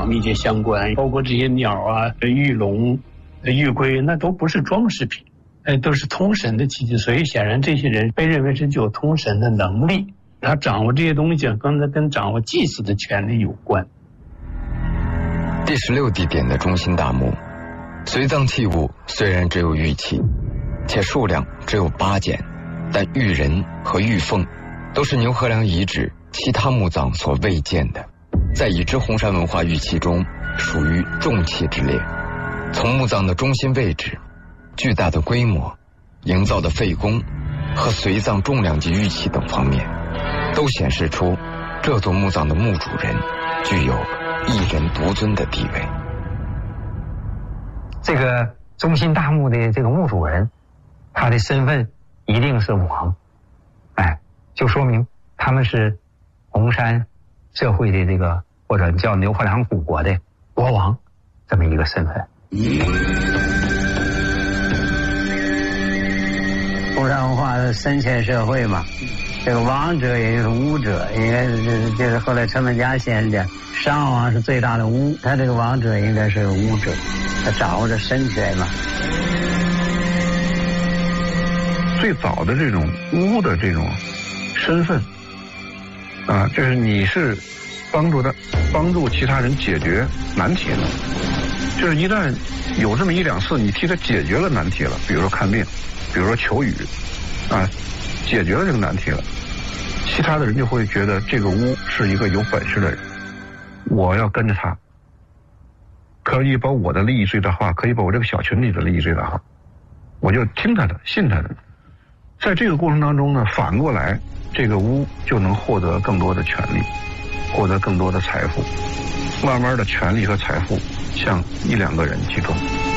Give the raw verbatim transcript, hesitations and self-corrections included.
密切相关，包括这些鸟啊、玉龙、玉龟，那都不是装饰品，哎，都是通神的器具。所以显然这些人被认为是具有通神的能力，他掌握这些东西，跟他跟掌握祭祀的权利有关。 第十六地点的中心大墓，随葬器物虽然只有玉器，且数量只有八件，但玉人和玉凤都是牛河梁遗址其他墓葬所未见的，在已知红山文化玉器中属于重器之列。从墓葬的中心位置、巨大的规模、营造的费工和随葬重量级玉器等方面，都显示出这座墓葬的墓主人具有一人独尊的地位。 这个中心大墓的这个墓主人，他的身份一定是王，哎，就说明他们是红山社会的这个，或者叫牛河梁古国的国王这么一个身份。 红山文化的神权社会嘛，这个王者也就是巫者，应该是就是后来陈文家先生讲，商王是最大的巫，他这个王者应该是个巫者，他掌握着神权嘛。 最早的这种巫的这种身份啊，就是你是帮助他帮助其他人解决难题的，就是一旦有这么一两次你替他解决了难题了，比如说看病，比如说求雨啊，解决了这个难题了，其他的人就会觉得这个巫是一个有本事的人，我要跟着他，可以把我的利益最大化，可以把我这个小群体的利益最大化，我就听他的，信他的。在这个过程当中呢，反过来这个巫就能获得更多的权利，获得更多的财富，慢慢的权利和财富向一两个人集中。